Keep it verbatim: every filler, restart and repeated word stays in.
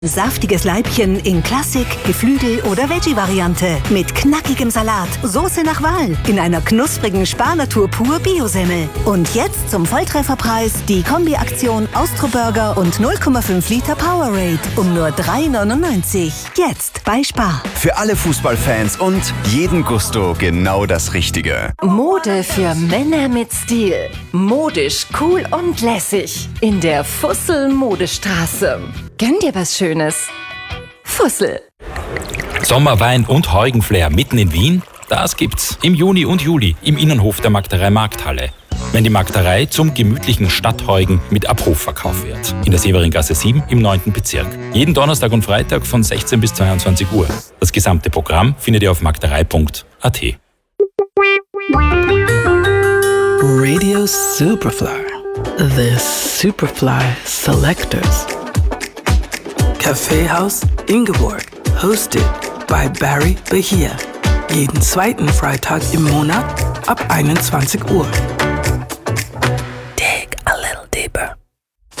Saftiges Leibchen in Klassik, Geflügel oder Veggie-Variante. Mit knackigem Salat, Soße nach Wahl. In einer knusprigen Sparnatur pur Biosemmel. Und jetzt zum Volltrefferpreis die Kombi-Aktion Austro-Burger und null Komma fünf Liter Powerade um nur drei neunundneunzig. Jetzt bei Spar. Für alle Fußballfans und jeden Gusto genau das Richtige. Mode für Männer mit Stil. Modisch, cool und lässig. In der Fussel-Modestraße. Gönn dir was Schönes. Fussel. Sommerwein und Heugenflair mitten in Wien? Das gibt's im Juni und Juli im Innenhof der Magderei Markthalle. Wenn die Magderei zum gemütlichen Stadtheugen mit Abrufverkauf wird. In der Severingasse sieben im neunten Bezirk. Jeden Donnerstag und Freitag von sechzehn bis zweiundzwanzig Uhr. Das gesamte Programm findet ihr auf magderei punkt a t. Radio Superfly. The Superfly Selectors. Kaffeehaus Ingeborg, hosted by Barry Bahia. Jeden zweiten Freitag im Monat ab einundzwanzig Uhr.